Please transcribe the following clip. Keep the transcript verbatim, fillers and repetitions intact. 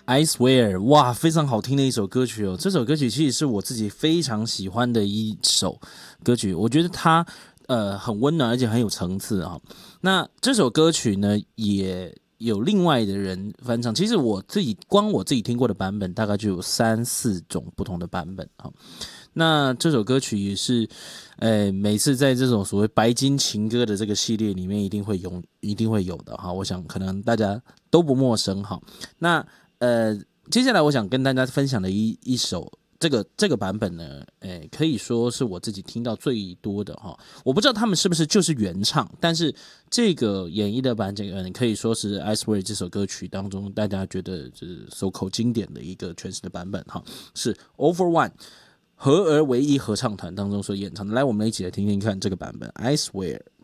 I Swear， 哇，非常好听的一首歌曲哦。这首歌曲其实是我自己非常喜欢的一首歌曲，我觉得它呃很温暖，而且很有层次啊、哦。那这首歌曲呢，也有另外的人翻唱。其实我自己光我自己听过的版本，大概就有三四种不同的版本啊、哦。那这首歌曲也是，呃，每次在这种所谓白金情歌的这个系列里面，一定会有，一定会有的哈。我想可能大家都不陌生哈。那呃，接下来我想跟大家分享的一一首这个这个版本呢，诶，可以说是我自己听到最多的哈。我不知道他们是不是就是原唱，但是这个演绎的版本可以说是《I Swear》这首歌曲当中大家觉得就是守口经典的一个诠释的版本哈，是 Over One 合而为一合唱团当中所演唱的。来，我们一起来听听看这个版本《I Swear》。